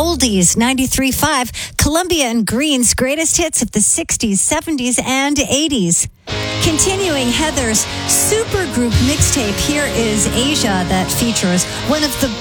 Oldies 93.5, Columbia and Green's greatest hits of the 60s, 70s, and 80s. Continuing Heather's supergroup mixtape, here is Asia that features one of the